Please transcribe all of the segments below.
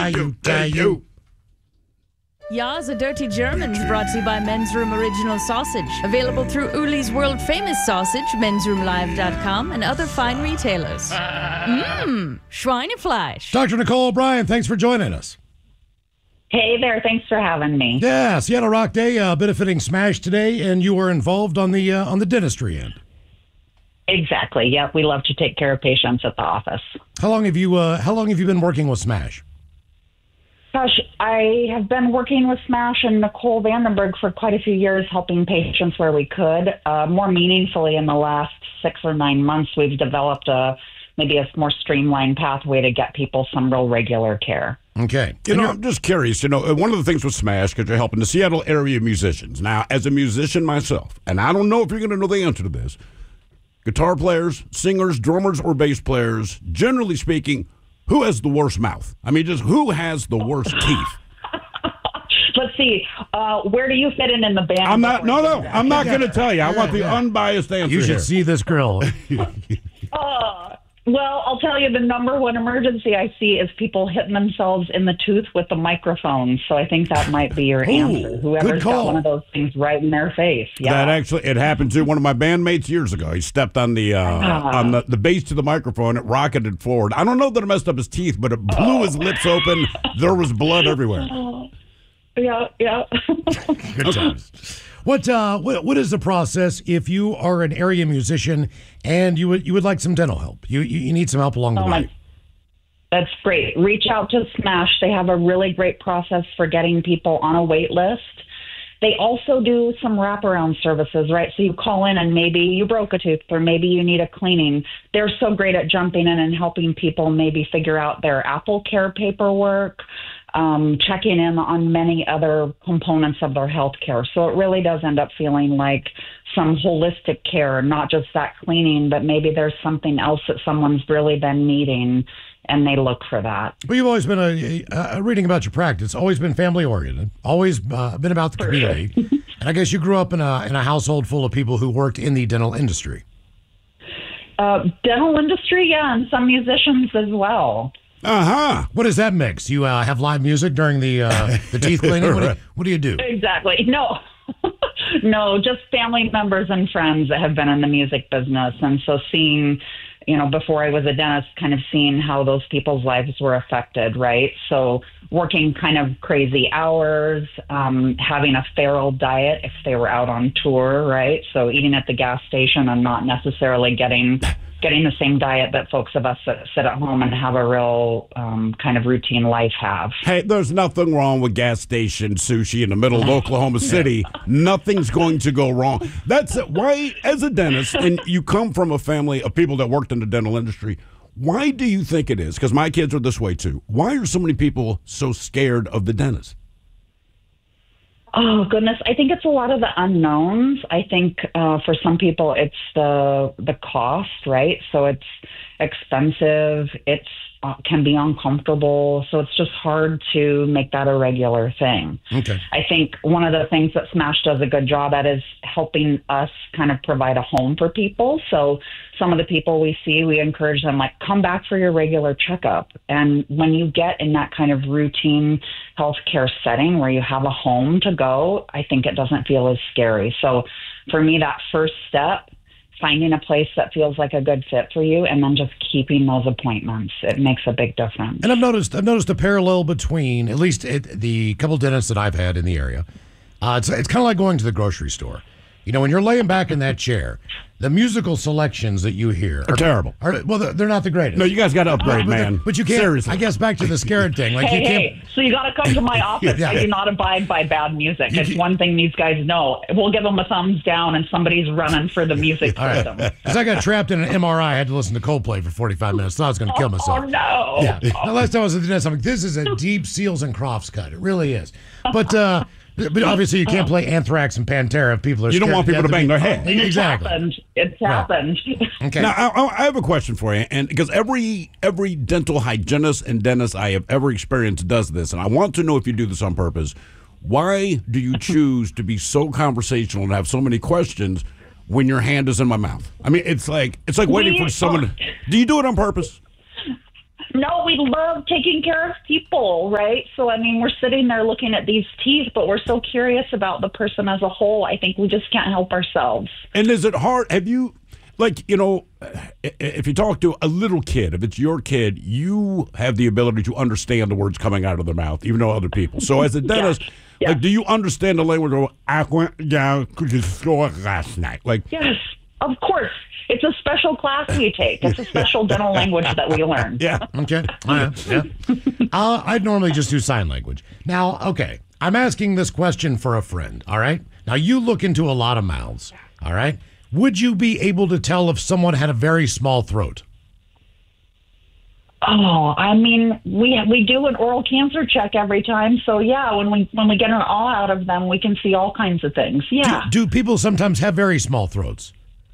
you. Ya's a Dirty Germans brought to you by Men's Room Original Sausage. Available through Uli's World Famous Sausage, mensroomlive.com, and other fine retailers. Schweinefleisch. Dr. Nicole O'Brien, thanks for joining us. Hey there, thanks for having me. Yeah, Seattle Rock Day benefiting Smash today, and you were involved on the dentistry end. Exactly. Yep, we love to take care of patients at the office. How long have you been working with Smash? Gosh, I have been working with Smash and Nicole Vandenberg for quite a few years, helping patients where we could. More meaningfully, in the last 6 or 9 months, we've developed maybe a more streamlined pathway to get people some real regular care. Okay. I'm just curious, one of the things with Smash, because you're helping the Seattle area musicians. Now, as a musician myself, and I don't know if you're going to know the answer to this, guitar players, singers, drummers, or bass players, generally speaking, who has the worst mouth? I mean, just who has the worst teeth? Let's see. Where do you fit in the band? I'm not going to tell you. I want the unbiased answer. You should here. see this girl. Well, I'll tell you, the number one emergency I see is people hitting themselves in the tooth with the microphone. So I think that might be your answer. Whoever's got one of those things right in their face. Yeah. It happened to one of my bandmates years ago. He stepped on the base to the microphone. It rocketed forward. I don't know that it messed up his teeth, but it blew his lips open. There was blood everywhere. Yeah. Good times. What is the process if you are an area musician and you would like some dental help? You need some help along the way. That's great. Reach out to Smash. They have a really great process for getting people on a wait list. They also do some wraparound services, right? So you call in and maybe you broke a tooth or maybe you need a cleaning. They're so great at jumping in and helping people maybe figure out their Apple Care paperwork, checking in on many other components of their health care. So it really does end up feeling like some holistic care, not just that cleaning, but maybe there's something else that someone's really been needing, and they look for that. Well, you've always been reading about your practice, always been family-oriented, always been about the community. And I guess you grew up in a household full of people who worked in the dental industry. Dental industry, yeah, and some musicians as well. What does that mix? You have live music during the teeth cleaning? What do you do? Exactly. No. No, just family members and friends that have been in the music business. And so seeing, before I was a dentist, kind of seeing how those people's lives were affected, right? So working kind of crazy hours, having a feral diet if they were out on tour, right? So eating at the gas station and not necessarily getting the same diet that folks of us that sit at home and have a real kind of routine life have. Hey, there's nothing wrong with gas station sushi in the middle of Oklahoma City. Nothing's going to go wrong. That's why, as a dentist, and you come from a family of people that worked in the dental industry, why do you think it is? Because my kids are this way too. Why are so many people so scared of the dentist? Oh, goodness. I think it's a lot of the unknowns. I think for some people it's the cost, right? So it's expensive. It's can be uncomfortable. So it's just hard to make that a regular thing. Okay. I think one of the things that Smash does a good job at is helping us kind of provide a home for people. So some of the people we see, we encourage them, like, come back for your regular checkup. And when you get in that kind of routine healthcare setting where you have a home to go, I think it doesn't feel as scary. So for me, that first step, finding a place that feels like a good fit for you, and then just keeping those appointments, it makes a big difference. And I've noticed a parallel between, at least the couple dentists that I've had in the area. It's kind of like going to the grocery store. When you're laying back in that chair, the musical selections that you hear are terrible. They're not the greatest. No, you guys got to upgrade, man. But you can't. Seriously. I guess back to the scared thing. Like so you got to come to my office. I do not abide by bad music. It's one thing these guys know. We'll give them a thumbs down, and somebody's running for the music system. Because I got trapped in an MRI. I had to listen to Coldplay for 45 minutes. Thought I was going to kill myself. Oh, no. Yeah. The last time I was at the dentist, I'm like, this is a deep Seals and Crofts cut. It really is. But obviously you can't play Anthrax and Pantera if people are You don't want people to bang their head. Exactly. It's happened. Okay. Now, I have a question for you, and because every dental hygienist and dentist I have ever experienced does this, and I want to know if you do this on purpose. Why do you choose to be so conversational and have so many questions when your hand is in my mouth? I mean, it's like waiting for someone. Do you do it on purpose? No, we love taking care of people, right? So, I mean, we're sitting there looking at these teeth, but we're so curious about the person as a whole. I think we just can't help ourselves. And is it hard? Have you, if you talk to a little kid, if it's your kid, you have the ability to understand the words coming out of their mouth, even though other people. So as a dentist, Yeah. do you understand the language of, I went down to the store last night? Yes, of course. It's a special class we take. It's a special dental language that we learn. Yeah. Okay. Yeah. I'd normally just do sign language. Now, okay, I'm asking this question for a friend, all right? Now, you look into a lot of mouths, all right? Would you be able to tell if someone had a very small throat? Oh, I mean, we do an oral cancer check every time. So, yeah, when we get an awe out of them, we can see all kinds of things. Yeah. Do people sometimes have very small throats?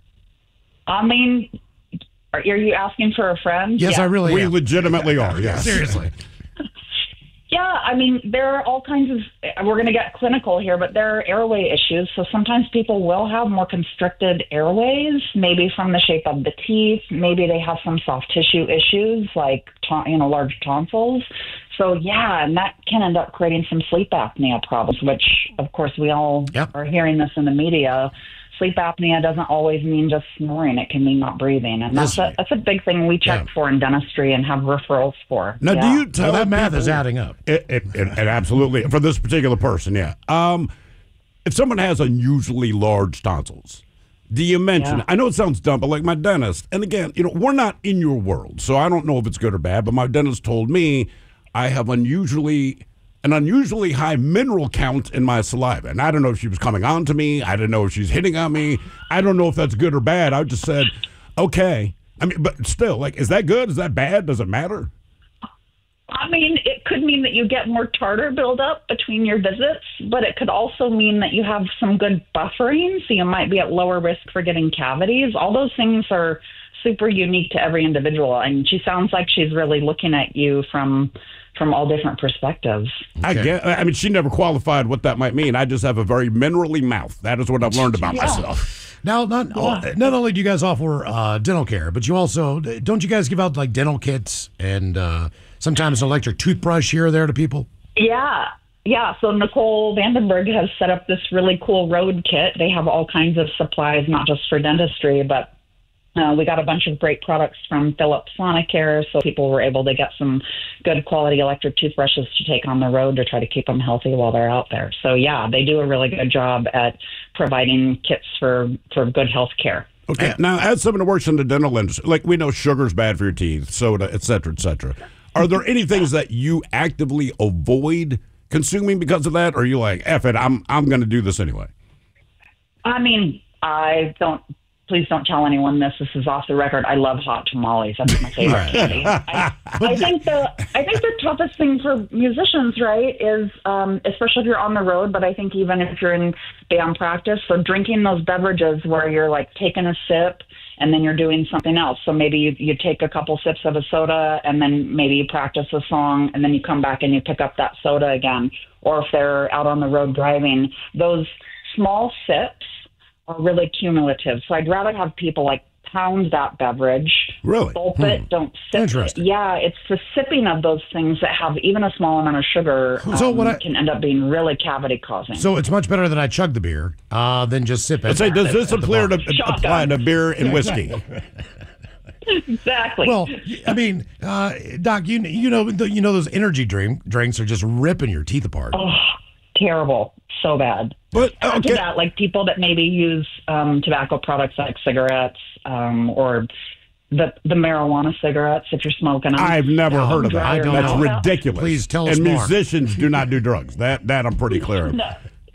I mean, are you asking for a friend? Yes, Yeah. I really We am. legitimately are, yes. Seriously. Yeah, I mean, there are all kinds of, we're going to get clinical here, but there are airway issues. So sometimes people will have more constricted airways, maybe from the shape of the teeth. Maybe they have some soft tissue issues like, large tonsils. So, yeah, and that can end up creating some sleep apnea problems, which, of course, we all are hearing this in the media. Sleep apnea doesn't always mean just snoring. It can mean not breathing. And that's a big thing we check for in dentistry and have referrals for. Now, do you tell that math people- is adding up. It absolutely, for this particular person, yeah. If someone has unusually large tonsils, do you mention, I know it sounds dumb, but like my dentist, and again, we're not in your world, so I don't know if it's good or bad, but my dentist told me I have an unusually high mineral count in my saliva. And I don't know if she was coming on to me. I don't know if she's hitting on me. I don't know if that's good or bad. I just said, okay. I mean, but still, is that good? Is that bad? Does it matter? I mean, it could mean that you get more tartar buildup between your visits, but it could also mean that you have some good buffering, so you might be at lower risk for getting cavities. All those things are super unique to every individual, and she sounds like she's really looking at you from all different perspectives. I mean, she never qualified what that might mean. I just have a very minerally mouth. That is what I've learned about myself. Now, not only do you guys offer dental care, but don't you guys give out like dental kits and sometimes an electric toothbrush here or there to people? Yeah. So Nicole Vandenberg has set up this really cool road kit. They have all kinds of supplies, not just for dentistry, but we got a bunch of great products from Philips Sonicare, so people were able to get some good quality electric toothbrushes to take on the road to try to keep them healthy while they're out there. So, yeah, they do a really good job at providing kits for good health care. Okay. Now, as someone who works in the dental industry, we know sugar's bad for your teeth, soda, et cetera, et cetera. Are there any things that you actively avoid consuming because of that? Or are you like, F it, I'm going to do this anyway? I mean, please don't tell anyone this. This is off the record. I love hot tamales. That's my favorite candy. I think the toughest thing for musicians, right, is especially if you're on the road, but I think even if you're in band practice, so drinking those beverages where you're taking a sip and then you're doing something else. So maybe you take a couple sips of a soda and then maybe you practice a song and then you come back and you pick up that soda again. Or if they're out on the road driving, those small sips are really cumulative. So I'd rather have people pound that beverage, really gulp it, don't sip Interesting. it. Yeah, it's the sipping of those things that have even a small amount of sugar can end up being really cavity causing. So it's much better that I chug the beer than just sip it. Let's say, does this apply to beer and whiskey? Exactly. Well, I mean, Doc, you know those energy drinks are just ripping your teeth apart. Oh, terrible. So bad. But Add to that, people that maybe use tobacco products like cigarettes or the marijuana cigarettes if you're smoking them. I've never heard of that. I don't That's know. ridiculous. Please tell us and more. musicians do not do drugs. That I'm pretty clear of. No,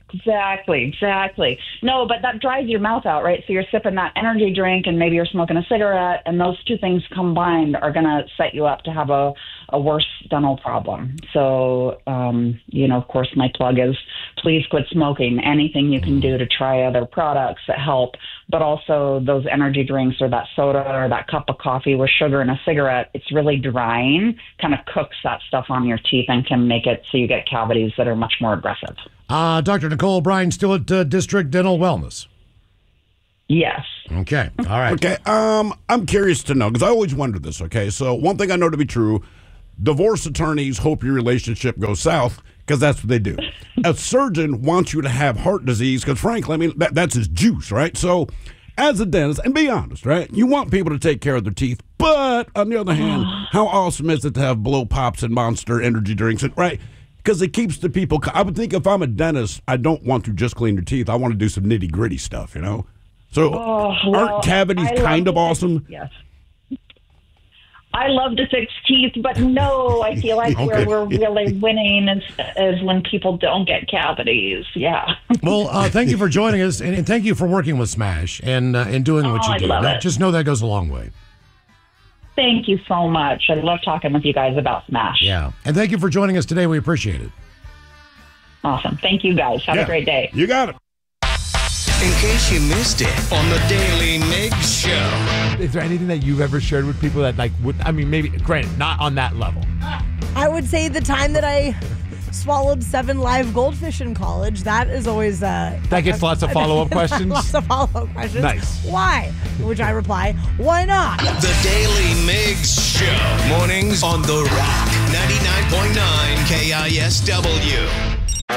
exactly. No, but that dries your mouth out, right? So you're sipping that energy drink and maybe you're smoking a cigarette, and those two things combined are going to set you up to have a worse dental problem. So, of course, my plug is please quit smoking. Anything you can do to try other products that help, but also those energy drinks or that soda or that cup of coffee with sugar and a cigarette, it's really drying, kind of cooks that stuff on your teeth and can make it so you get cavities that are much more aggressive. Dr. Nicole O'Brien, still at District Dental Wellness. Yes. Okay. All right. Okay. I'm curious to know, because I always wonder this. Okay. So one thing I know to be true, divorce attorneys hope your relationship goes south because that's what they do. A surgeon wants you to have heart disease because, frankly, I mean, that's his juice, right? So as a dentist, and be honest, right, you want people to take care of their teeth. But on the other hand, how awesome is it to have Blow Pops and Monster energy drinks, right? Because it keeps the people. I would think if I'm a dentist, I don't want to just clean your teeth. I want to do some nitty gritty stuff, you know? So aren't cavities kind of awesome? Yes. I love to fix teeth, but no, I feel like where we're really winning is when people don't get cavities. Yeah. Well, thank you for joining us, and thank you for working with Smash and doing what you do. Just know that goes a long way. Thank you so much. I love talking with you guys about Smash. Yeah. And thank you for joining us today. We appreciate it. Awesome. Thank you, guys. Have a great day. You got it. In case you missed it on the Daily Migs Show. Is there anything that you've ever shared with people that maybe, granted, not on that level? I would say the time that I swallowed 7 live goldfish in college. That is always... that gets lots of follow-up questions? Lots of follow-up questions. Nice. Why? Which I reply, why not? The Daily Migs Show. Mornings on The Rock. 99.9 KISW.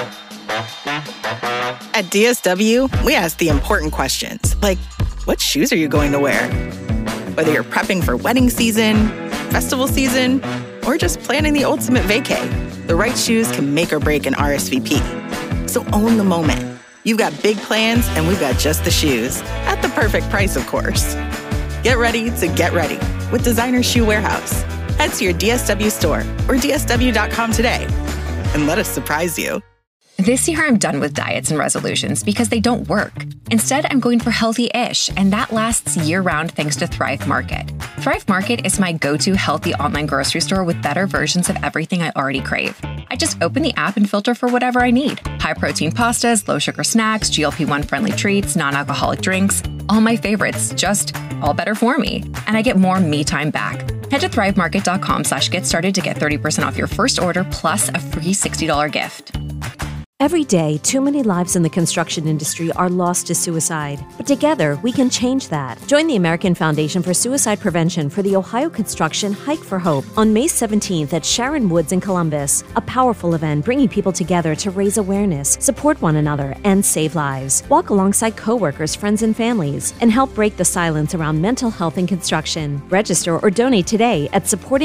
At DSW, we ask the important questions, like, what shoes are you going to wear? Whether you're prepping for wedding season, festival season, or just planning the ultimate vacay, the right shoes can make or break an RSVP. So own the moment. You've got big plans, and we've got just the shoes. At the perfect price, of course. Get ready to get ready with Designer Shoe Warehouse. Head to your DSW store or DSW.com today and let us surprise you. This year, I'm done with diets and resolutions because they don't work. Instead, I'm going for healthy-ish, and that lasts year-round thanks to Thrive Market. Thrive Market is my go-to healthy online grocery store with better versions of everything I already crave. I just open the app and filter for whatever I need. High-protein pastas, low-sugar snacks, GLP-1-friendly treats, non-alcoholic drinks. All my favorites, just all better for me. And I get more me time back. Head to thrivemarket.com/get started to get 30% off your first order plus a free $60 gift. Every day, too many lives in the construction industry are lost to suicide. But together, we can change that. Join the American Foundation for Suicide Prevention for the Ohio Construction Hike for Hope on May 17th at Sharon Woods in Columbus. A powerful event bringing people together to raise awareness, support one another, and save lives. Walk alongside coworkers, friends, and families, and help break the silence around mental health in construction. Register or donate today at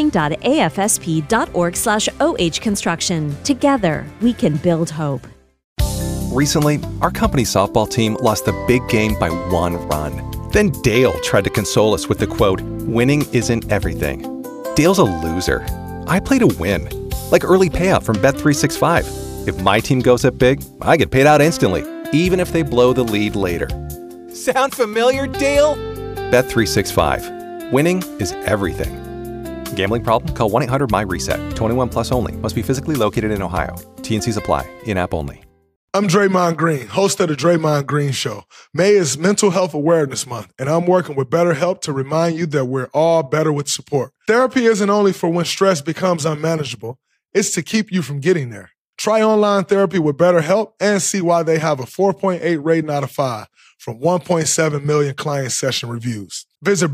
supporting.afsp.org/OH Construction. Together, we can build hope. Recently, our company's softball team lost the big game by 1 run. Then Dale tried to console us with the quote, "Winning isn't everything." Dale's a loser. I play to win. Like early payout from Bet365. If my team goes up big, I get paid out instantly, even if they blow the lead later. Sound familiar, Dale? Bet365. Winning is everything. Gambling problem? Call 1-800-MY-RESET. 21 plus only. Must be physically located in Ohio. T&Cs apply. In-app only. I'm Draymond Green, host of the Draymond Green Show. May is Mental Health Awareness Month, and I'm working with BetterHelp to remind you that we're all better with support. Therapy isn't only for when stress becomes unmanageable, it's to keep you from getting there. Try online therapy with BetterHelp and see why they have a 4.8 rating out of 5 from 1.7 million client session reviews. Visit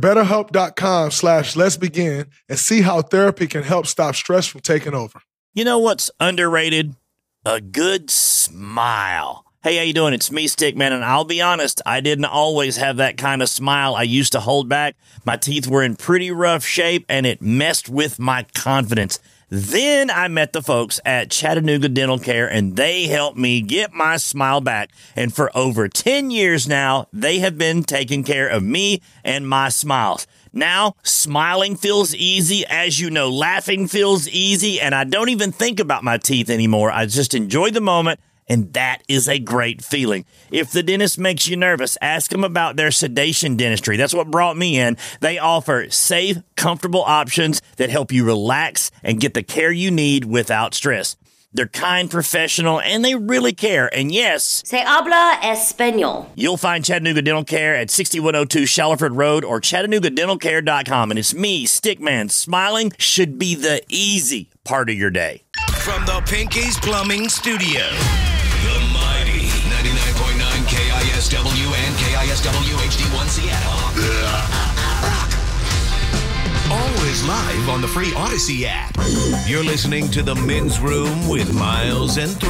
BetterHelp.com/let'sbegin and see how therapy can help stop stress from taking over. You know what's underrated? A good smile. Hey, how you doing? It's me, Stickman, and I'll be honest, I didn't always have that kind of smile. I used to hold back. My teeth were in pretty rough shape, and it messed with my confidence. Then I met the folks at Chattanooga Dental Care, and they helped me get my smile back. And for over 10 years now, they have been taking care of me and my smiles. Now, smiling feels easy. As you know, laughing feels easy, and I don't even think about my teeth anymore. I just enjoy the moment, and that is a great feeling. If the dentist makes you nervous, ask them about their sedation dentistry. That's what brought me in. They offer safe, comfortable options that help you relax and get the care you need without stress. They're kind, professional, and they really care. And yes, se habla español. You'll find Chattanooga Dental Care at 6102 Shallowford Road or ChattanoogaDentalCare.com. And it's me, Stickman. Smiling should be the easy part of your day. From the Pinky's Plumbing Studio, the mighty 99.9 KISW and KISW HD1 Seattle. Always live on the free Odyssey app. You're listening to The Men's Room with Miles and